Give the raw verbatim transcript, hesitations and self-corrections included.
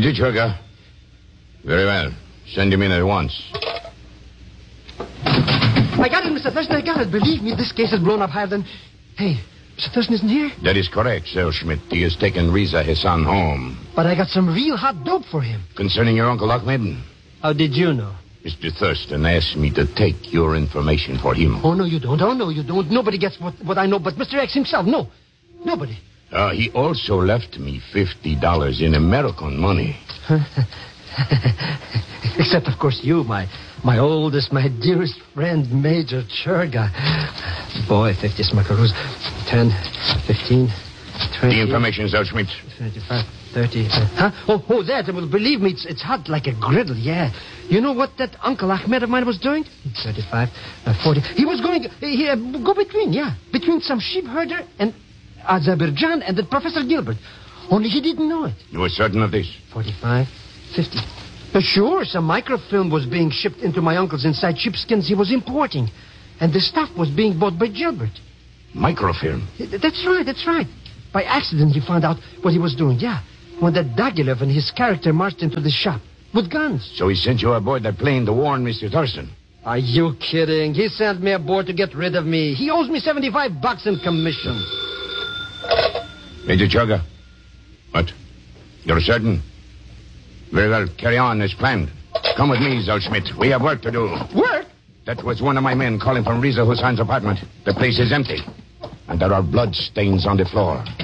Major Churga. Very well. Send him in at once. I got it, Mister Thurston. I got it. Believe me, this case has blown up higher than... Hey, Mister Thurston isn't here? That is correct, Zellschmidt. He has taken Riza Hassan home. But I got some real hot dope for him. Concerning your Uncle Ahmed? How did you know? Mister Thurston asked me to take your information for him. Oh, no, you don't. Oh, no, you don't. Nobody gets what, what I know but Mister X himself. No. Nobody. Uh, he also left me fifty dollars in American money. Except, of course, you, my my oldest, my dearest friend, Major Churga. Boy, fifty smackaroos. Ten, fifteen, twenty... The information, Zellschmidt. twenty-five, thirty... Uh, huh? Oh, oh, that. Well, believe me, it's, it's hot like a griddle, yeah. You know what that Uncle Ahmed of mine was doing? thirty-five, uh, forty... He was going... He, uh, go between, yeah. Between some sheep herder and Azerbaijan and the Professor Gilbert. Only he didn't know it. You were certain of this? forty-five, fifty... Uh, sure, some microfilm was being shipped into my uncle's inside sheepskins he was importing. And the stuff was being bought by Gilbert. Microfilm? That's right, that's right. By accident, he found out what he was doing, yeah. When that Dagilev and his character marched into the shop with guns. So he sent you aboard that plane to warn Mister Thurston? Are you kidding? He sent me aboard to get rid of me. He owes me seventy-five bucks in commission. Major Churga. What? You're certain? Very well, carry on as planned. Come with me, Zellschmidt. We have work to do. Work? That was one of my men calling from Riza Hassan's apartment. The place is empty. And there are blood stains on the floor.